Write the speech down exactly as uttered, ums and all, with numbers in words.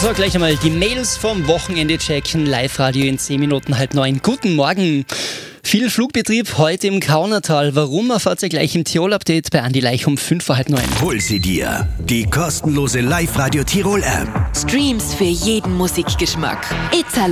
So, gleich einmal die Mails vom Wochenende checken. Live-Radio in zehn Minuten, halb neun. Guten Morgen. Viel Flugbetrieb heute im Kaunertal. Warum, erfahrt ihr gleich im Tirol-Update bei Andi Leich um fünf vor halb neun. Hol sie dir. Die kostenlose Live-Radio Tirol-App. Streams für jeden Musikgeschmack. Italo.